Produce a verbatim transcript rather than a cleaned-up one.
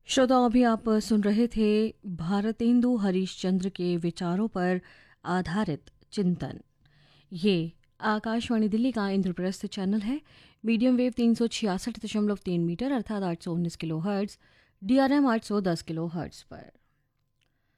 श्रोताओं, अभी आप सुन रहे थे भारतेंदु हरीशचंद्र के विचारों पर आधारित चिंतन। ये आकाशवाणी दिल्ली का इंद्रप्रस्थ चैनल है। मीडियम वेव तीन सौ छियासठ दशमलव तीन मीटर अर्थात आठ सौ उन्नीस kilo hertz, D R M आठ सौ दस किलो हर्ट्ज पर।